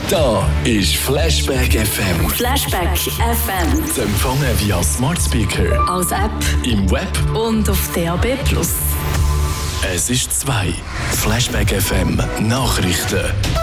Da ist Flashback FM. Flashback FM. Zu empfangen via Smart Speaker, Als App im Web. und auf DAB+. Es ist 2. Flashback FM Nachrichten.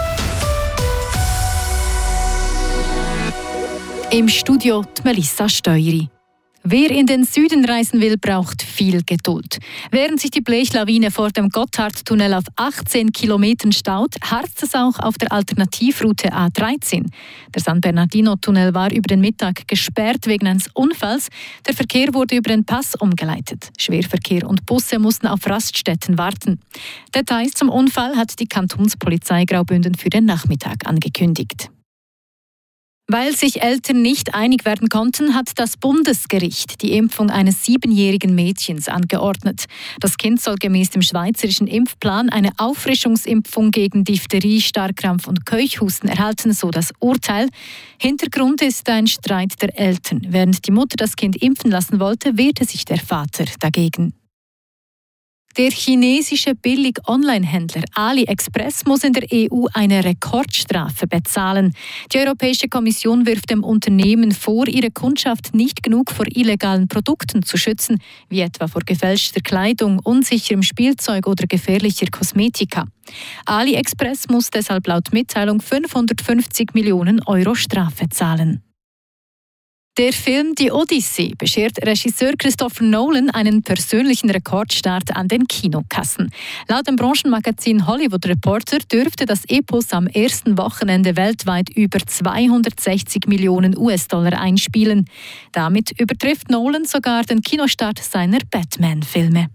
Im Studio die Melissa Steueri. Wer in den Süden reisen will, braucht viel Geduld. Während sich die Blechlawine vor dem Gotthardtunnel auf 18 Kilometern staut, harzt es auch auf der Alternativroute A13. Der San Bernardino-Tunnel war über den Mittag gesperrt wegen eines Unfalls. Der Verkehr wurde über den Pass umgeleitet. Schwerverkehr und Busse mussten auf Raststätten warten. Details zum Unfall hat die Kantonspolizei Graubünden für den Nachmittag angekündigt. Weil sich Eltern nicht einig werden konnten, hat das Bundesgericht die Impfung eines 7-jährigen Mädchens angeordnet. Das Kind soll gemäß dem schweizerischen Impfplan eine Auffrischungsimpfung gegen Diphtherie, Starrkrampf und Keuchhusten erhalten, so das Urteil. Hintergrund ist ein Streit der Eltern. Während die Mutter das Kind impfen lassen wollte, wehrte sich der Vater dagegen. Der chinesische Billig-Online-Händler AliExpress muss in der EU eine Rekordstrafe bezahlen. Die Europäische Kommission wirft dem Unternehmen vor, ihre Kundschaft nicht genug vor illegalen Produkten zu schützen, wie etwa vor gefälschter Kleidung, unsicherem Spielzeug oder gefährlicher Kosmetika. AliExpress muss deshalb laut Mitteilung 550 Millionen Euro Strafe zahlen. Der Film Die Odyssee beschert Regisseur Christopher Nolan einen persönlichen Rekordstart an den Kinokassen. Laut dem Branchenmagazin Hollywood Reporter dürfte das Epos am ersten Wochenende weltweit über 260 Millionen US-Dollar einspielen. Damit übertrifft Nolan sogar den Kinostart seiner Batman-Filme.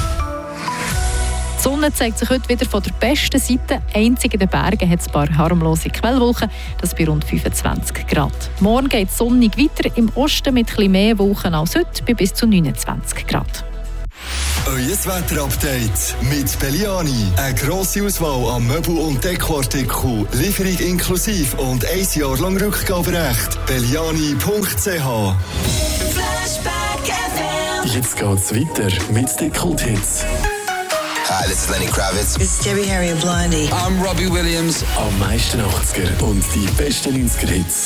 Die Sonne zeigt sich heute wieder von der besten Seite. Einzig in den Bergen hat es ein paar harmlose Quellwolken, das bei rund 25 Grad. Morgen geht es sonnig weiter, im Osten mit etwas mehr Wolken als heute, bei bis zu 29 Grad. Euer Wetterupdate mit Belliani. Eine grosse Auswahl an Möbel- und Dekoartikeln, Lieferung inklusive und 1 Jahr lang Rückgaberecht. Belliani.ch. Jetzt geht's weiter mit den Kulthits. Hi, this is Lenny Kravitz. It's Debbie Harry of Blondie. I'm Robbie Williams. Am meisten 80er und die besten 90er Hits.